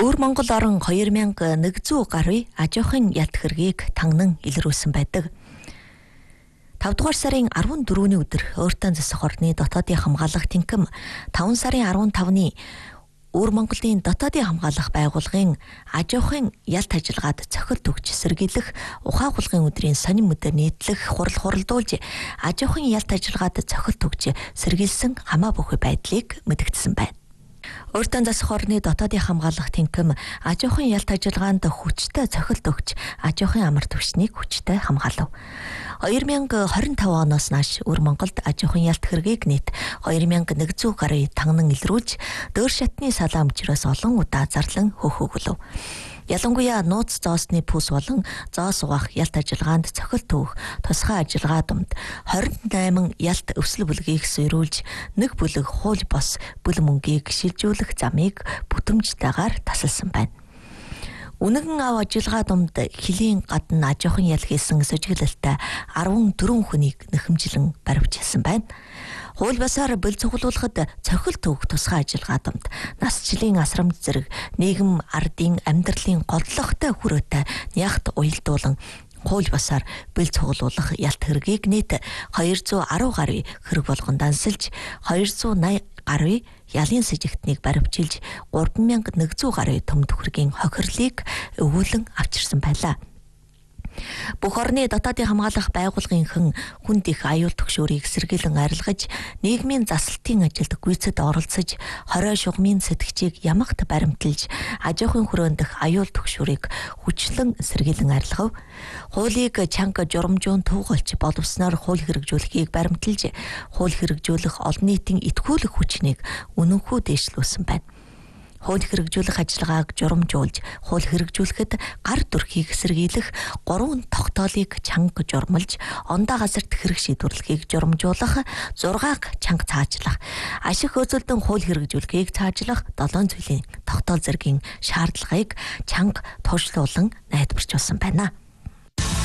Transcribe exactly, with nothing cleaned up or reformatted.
Өвөр Монгол орон хоёр мянга нэгдүгээр гаруй аж ахуйн ялт хэргийг танган илрүүлсэн байдаг. тавдугаар сарын арван дөрөвний өдөр Өөртөө засах орны дотоодын хамгаалах тэнхим таван сарын арван тавны Өвөр Монголын дотоодын хамгаалах байгууллагын аж ахуйн ялт ажиллагаад цохилт өгч сэргийлэх ухаан хулгын өдрийн сонин мэдээ нийтлэх хурал хуралдуулж аж ахуйн ялт ажиллагаад цохилт өгч сэргийлсэн хамаа бүхий байдлыг мэдгдсэн байна. Өөртөө засах орны дотоодын хамгаалах тэнхим аж ахуйн ялт ажиллагаанд хүчтэй цохилт өгч аж ахуйн амар түвшнийг хүчтэй хамгаалав. хоёр мянга хорин тав оноос нааш Өвөр Монголд аж ахуйн ялт хэргийг нийт хоёр мянга нэгдүгээр гаруй танган илрүүлж дөөр шатны салаан мчраас олон удаа зарлан хөөхөглөв. Ялангуяа нууц зоосны пүүс болон зоос угаах ялт ажиллагаанд цохилт өгөх тусгай ажиллагаа дунд хорин найман ялт өвсөл бүлгийг суйруулж нэг бүлэг хууль бос бүл мөнгийг шилжүүлэх замыг бүтэмжтэйгээр тасалсан байна. Үнэгэн ав ажиллагаа дунд хилийн гадна аж ахуйн ял хийсэн сожиглолтой арван дөрвөн хүнийг нэхэмжлэн баривчилсан байна. Хууль басаар бэл цуглуулахад цохилт өгөх тусгай ажиллагаа дунд насчлалын асрамж зэрэг нийгэм ардын амьдралын голдлогтой хүрээтэй нягт уялдуулан хууль басаар бэл цуглуулах ялт хэргийг нийт хоёр зуун арван гаруй хэрэг болгон дансалж хоёр зуун наяа гаруй ялын сэжигтнийг баривчилж гурван мянга нэгдүгээр гаруй төмд хүргийн хохирлыг өгүүлэн авчирсан байлаа. Бүх орны дотоодын хамгаалах байгууллагынхан хүнд их аюул түгшүүрийг сэргийлэн арилгаж, нийгмийн заслалтын ажилд гүйцэд оролцож, хорой шугамын сэтгчийг ямагт баримталж, аж ахуйн хүрээндх аюул түгшүүрийг хүчлэн сэргийлэн арилгав. Хуулийг чанга журамжуун туугалж боловсноор хууль хэрэгжүүлэхийг баримталж, хууль хэрэгжүүлэх олон нийтийн итгүүлэх хүчнийг үнэнхүү дээшлүүлсэн байна. Хууль хэрэгжүүлэх ажиллагааг журамжуулж, хууль хэрэгжүүлэхэд гар дүрхийг сэргийлэх гурван тогтоолыг чанга журмалж, ондоо газарт хэрэг шийдвэрлэхийг журамжуулах, зургааг чанга цаачлах, ашиг хөдөлтөн хууль хэрэгжүүлэхийг цаачлах долоон зүйлийн тогтоол зэргийн шаардлагыг чанга туушлуулан найдварчулсан байна.